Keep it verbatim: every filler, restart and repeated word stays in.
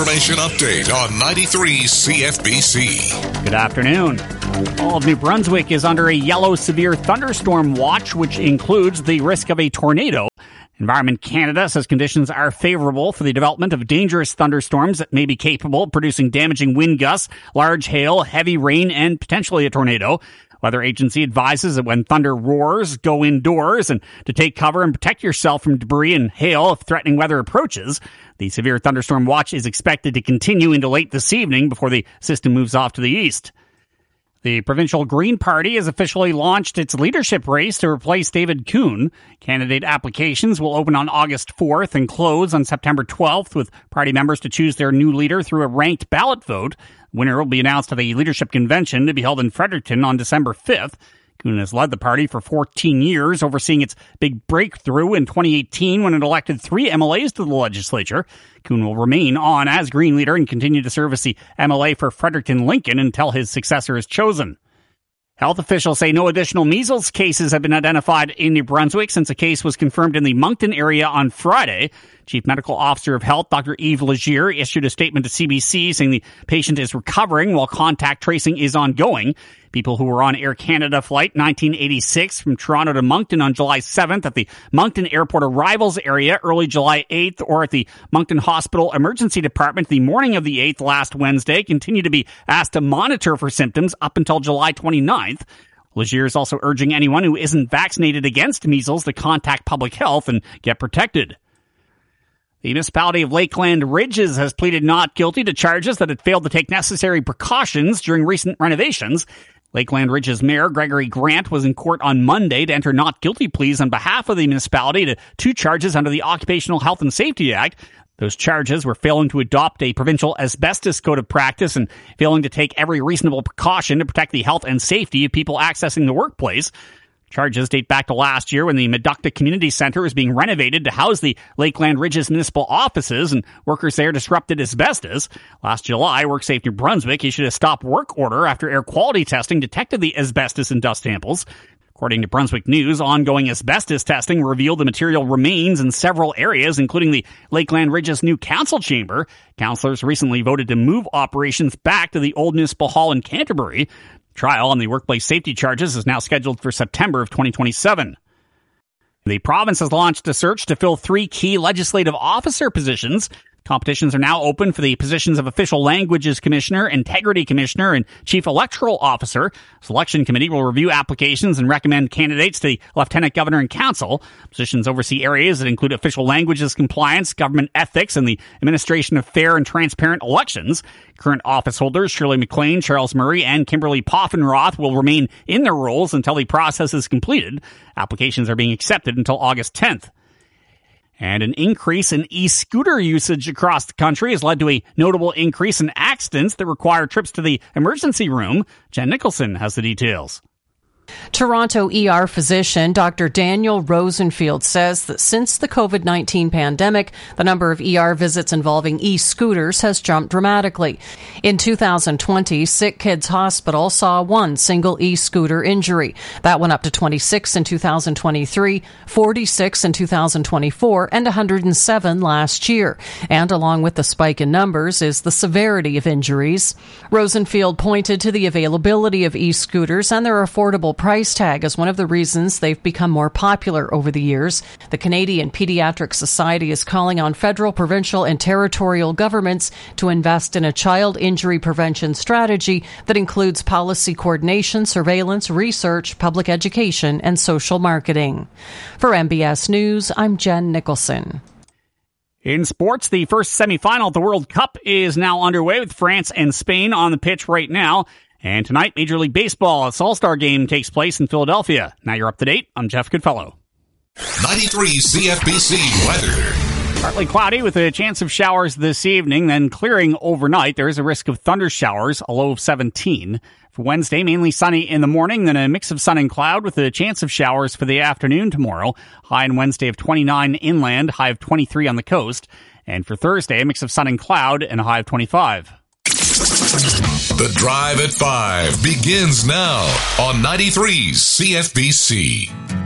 Information Update on ninety-three C F B C. Good afternoon. All of New Brunswick is under a yellow severe thunderstorm watch, which includes the risk of a tornado. Environment Canada says conditions are favorable for the development of dangerous thunderstorms that may be capable of producing damaging wind gusts, large hail, heavy rain, and potentially a tornado. Weather agency advises that when thunder roars, go indoors and to take cover and protect yourself from debris and hail if threatening weather approaches. The severe thunderstorm watch is expected to continue into late this evening before the system moves off to the east. The Provincial Green Party has officially launched its leadership race to replace David Coon. Candidate applications will open on August fourth and close on September twelfth, with party members to choose their new leader through a ranked ballot vote. Winner will be announced at the leadership convention to be held in Fredericton on December fifth. Coon has led the party for fourteen years, overseeing its big breakthrough in twenty eighteen when it elected three M L As to the legislature. Coon will remain on as Green leader and continue to serve as the M L A for Fredericton-Lincoln until his successor is chosen. Health officials say no additional measles cases have been identified in New Brunswick since a case was confirmed in the Moncton area on Friday. Chief Medical Officer of Health, Doctor Yves Legier, issued a statement to C B C saying the patient is recovering while contact tracing is ongoing. People who were on Air Canada Flight nineteen eighty-six from Toronto to Moncton on July seventh at the Moncton Airport arrivals area early July eighth, or at the Moncton Hospital Emergency Department the morning of the eighth last Wednesday continue to be asked to monitor for symptoms up until July twenty-ninth. Legier is also urging anyone who isn't vaccinated against measles to contact public health and get protected. The municipality of Lakeland Ridges has pleaded not guilty to charges that it failed to take necessary precautions during recent renovations. Lakeland Ridges Mayor Gregory Grant was in court on Monday to enter not guilty pleas on behalf of the municipality to two charges under the Occupational Health and Safety Act. Those charges were failing to adopt a provincial asbestos code of practice and failing to take every reasonable precaution to protect the health and safety of people accessing the workplace. Charges date back to last year when the Meducta Community Center was being renovated to house the Lakeland Ridges municipal offices, and workers there disrupted asbestos. Last July, WorkSafe New Brunswick issued a stop work order after air quality testing detected the asbestos in dust samples. According to Brunswick News, ongoing asbestos testing revealed the material remains in several areas, including the Lakeland Ridges new council chamber. Councillors recently voted to move operations back to the old municipal hall in Canterbury. Trial on the workplace safety charges is now scheduled for September of twenty twenty-seven. The province has launched a search to fill three key legislative officer positions. Competitions are now open for the positions of Official Languages Commissioner, Integrity Commissioner, and Chief Electoral Officer. Selection Committee will review applications and recommend candidates to the Lieutenant Governor and Council. Positions oversee areas that include official languages compliance, government ethics, and the administration of fair and transparent elections. Current office holders Shirley McLean, Charles Murray, and Kimberly Poffenroth will remain in their roles until the process is completed. Applications are being accepted until August tenth. And an increase in e-scooter usage across the country has led to a notable increase in accidents that require trips to the emergency room. Jen Nicholson has the details. Toronto E R physician Doctor Daniel Rosenfield says that since the covid nineteen pandemic, the number of E R visits involving e-scooters has jumped dramatically. In two thousand twenty, Sick Kids Hospital saw one single e-scooter injury. That went up to twenty-six in two thousand twenty-three, forty-six in two thousand twenty-four, and one hundred seven last year. And along with the spike in numbers is the severity of injuries. Rosenfield pointed to the availability of e-scooters and their affordable price tag as one of the reasons they've become more popular over the years. The Canadian Pediatric Society is calling on federal, provincial, and territorial governments to invest in a child injury prevention strategy that includes policy coordination, surveillance, research, public education, and social marketing. For M B S News, I'm Jen Nicholson. In sports, the first semifinal of the World Cup is now underway with France and Spain on the pitch right now. And tonight, Major League Baseball's All-Star Game takes place in Philadelphia. Now you're up to date. I'm Jeff Goodfellow. ninety-three C F B C weather. Partly cloudy with a chance of showers this evening, then clearing overnight. There is a risk of thunder showers, a low of seventeen. For Wednesday, mainly sunny in the morning, then a mix of sun and cloud with a chance of showers for the afternoon tomorrow. High on Wednesday of twenty-nine inland, high of twenty-three on the coast. And for Thursday, a mix of sun and cloud and a high of twenty-five. The Drive at five begins now on ninety-three C F B C.